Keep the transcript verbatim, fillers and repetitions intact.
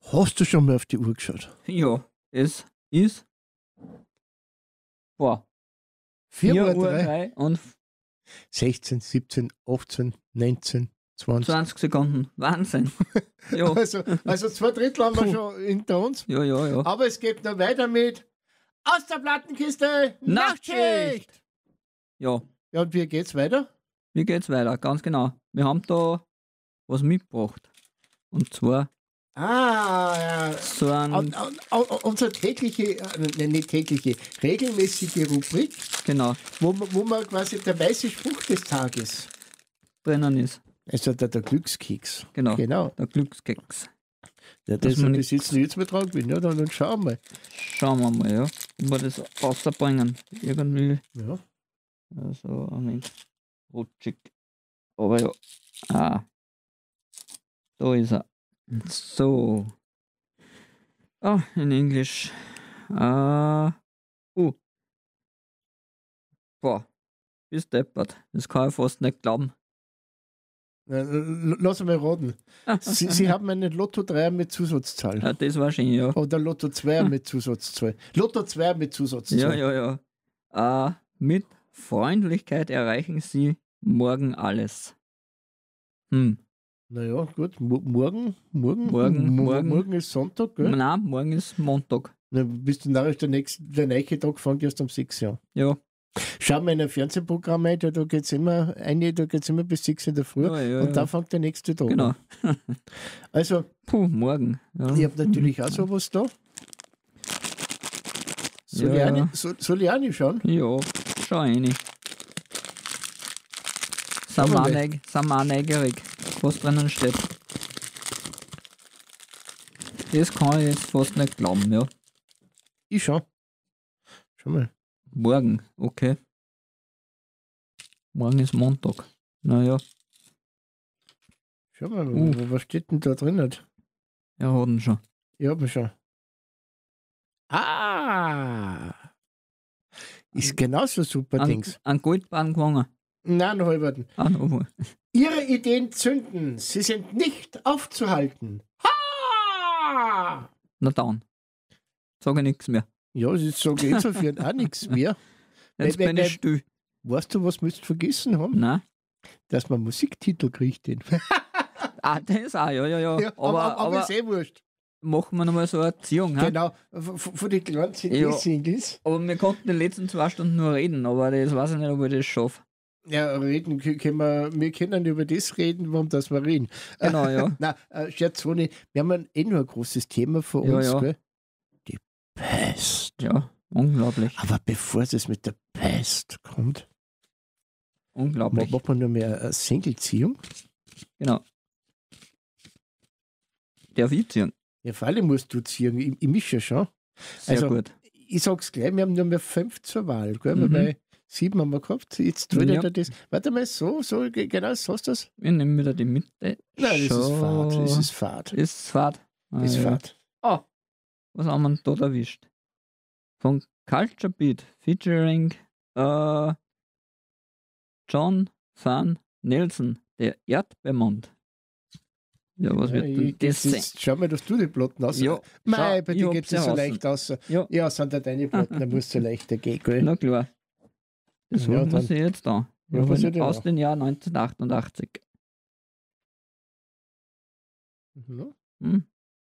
Hast du schon mal auf die Uhr geschaut? Ja, es ist boah, vier vier Uhr Uhr drei, drei und sechzehn, siebzehn, achtzehn, neunzehn, zwanzig. zwanzig Sekunden. Wahnsinn. Ja, Also, also zwei Drittel haben wir Puh. schon hinter uns. ja, ja, ja. Aber es geht noch weiter mit Aus der Plattenkiste Nachtschicht. Nachtschicht. Ja, Ja, und wie geht's weiter? wie geht's weiter? Ganz genau. Wir haben da was mitgebracht. Und zwar Ah, ja. so ein, Und, und, und, unsere tägliche, äh, nicht tägliche, regelmäßige Rubrik, genau, wo, man- wo man quasi der weiße Spruch des Tages, drinnen ist. also der, der Glückskeks. Genau, Genau. der Glückskeks. Ja, Dass das man bis jetzt jetzt mit dran bin. Ja, dann, dann schauen wir. Schauen wir mal, ja. Ob wir das rausbringen. Irgendwie. Ja. Also, Moment. Rutschig. Aber ja. Ah. Da ist er. So. Ah, in Englisch. Ah. Uh. Boah. Bist deppert. Das kann ich fast nicht glauben. Äh, l- Lass mal raten. Sie, Sie haben einen Lotto drei mit Zusatzzahl. Ja, das war schon, ja. Oder Lotto zwei mit Zusatzzahl. Lotto zwei mit Zusatzzahl. Ja, ja, ja. Ah, mit Freundlichkeit erreichen Sie morgen alles. Hm. Naja, gut. Mo- Morgen, morgen, Morgen, mo- morgen. morgen ist Sonntag, gell? Nein, morgen ist Montag. Na, bist du narrisch, der nächste, der nächste Tag fängt erst um sechs Uhr an. Ja. Schau mal in ein Fernsehprogramm ein, da, da geht es immer, eine, da geht's immer bis sechs in der Früh Ja, ja, und ja. da fängt der nächste Tag Genau. an. Also, Puh, morgen. Ja. ich habe natürlich auch sowas da. Soll, Ja, ich, auch ja. nicht, soll, soll ich auch nicht schauen? Ja, schau rein. Sind Schauen wir wir auch mal. neig- sind wir auch neugierig, was drinnen steht. Das kann ich jetzt fast nicht glauben, ja. Ich schau. Schau mal. Morgen, okay. Morgen ist Montag. Naja, Schau mal, Uh. was steht denn da drin? er hat ihn schon. Ich hab ihn schon. Ah! Ist genauso super An, Dings. an Goldbahn gewonnen. Nein, halberten. Ah, no. Ihre Ideen zünden. Sie sind nicht aufzuhalten. Ha! Na dann. Sage nichts mehr. Ja, das sage ich insofern auch nichts mehr. Jetzt Weil- bin weil- ich still. Weißt du, was müsst vergessen haben? Nein. Dass man Musiktitel kriegt. Den. Ah, das auch, ja, ja, ja. Ja, aber aber, aber, aber ist eh wurscht. machen wir nochmal so eine Erziehung. He? Genau, von von den kleinen C Ja. D-Singles. Aber wir konnten die letzten zwei Stunden nur reden, aber das weiß ich nicht, ob ich das schaffe. Ja, reden k- können wir, wir können über das reden, warum das wir reden. Genau, ja. Nein, äh, Scherz ohne, wir haben ein, eh nur ein großes Thema vor Ja, uns, ja. Gell? Die Pest. Ja, unglaublich. Aber bevor es mit der Pest kommt, ma- Unglaublich. macht man nur mehr eine Singleziehung. Genau. Darf ich ziehen? Ja, vor allem musst du ziehen, ich, ich mische schon. Sehr Also, gut. Ich sag's gleich, wir haben nur mehr fünf zur Wahl, gell? Mhm. Weil sieben haben wir gehabt, jetzt tut Ja. er das. Warte mal, so, so, ge- genau, so hast du das? Ich nehme wieder die Mitte. Nein, das ist Schon. Fahrt, das ist Fahrt. Ist Fahrt. Ah, Das ist ja. Fahrt. Oh, was haben wir denn dort erwischt? Von Culture Beat featuring äh, John Van Nelson, der Erdbeermond. Ja, was Ja, wird ich, denn das das sein? ist, schau mal, dass du die Platten aus. Ja, Mei, schau, bei ich dir hab geht sie es so draußen. leicht aus. Ja, Ja, sind da deine Platten, da musst du leichter gehen, gell? na klar. Das Ja, holen wir dann- sie jetzt da. Ja, was Von- ist denn aus da? dem Jahr neunzehnhundertachtundachtzig. Mhm. Hm?